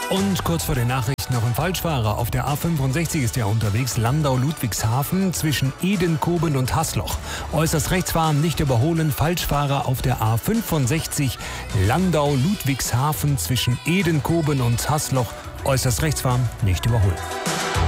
Und kurz vor den Nachrichten noch ein Falschfahrer. Auf der A65 ist er unterwegs, Landau-Ludwigshafen zwischen Edenkoben und Hasloch. Äußerst rechts fahren, nicht überholen. Falschfahrer auf der A65, Landau-Ludwigshafen zwischen Edenkoben und Hasloch. Äußerst rechts fahren, nicht überholen.